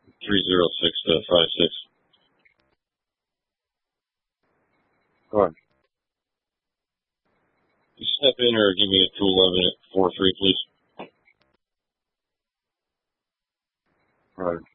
306 to 56. Go ahead. You step in or give me a 211 at 43, please. All right.